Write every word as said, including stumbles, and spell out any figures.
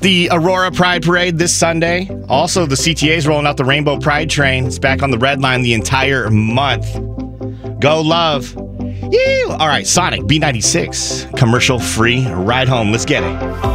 The Aurora Pride Parade this Sunday. Also, the C T A is rolling out the Rainbow Pride Train. It's back on the red line the entire month. Go love. Yee! All right, Sonic B ninety-six. Commercial free ride home. Let's get it.